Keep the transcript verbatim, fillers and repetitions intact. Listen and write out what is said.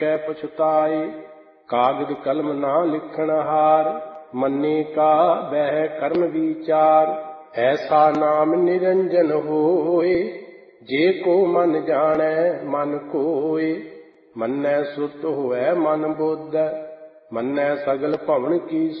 ਕੈ ਪਛਤਾਏ। ਕਾਗਦ ਕਲਮ ਨਾ ਲਿਖਣ ਹਾਰ, ਮੰਨੇ ਕਾ ਬਹਿ ਕਰਮ ਵਿਚਾਰ। ਐਸਾ ਨਾਮ ਨਿਰੰਜਨ ਹੋਏ, ਜੇ ਕੋ ਮਨ ਜਾਣੈ ਮਨ ਕੋਇ। ਮੰਨੈ ਸੁਰਤ ਹੋਵੈ ਮਨ ਬੋਧੈ, ਮੰਨੈ ਸਗਲ ਭਵਨ ਕੀ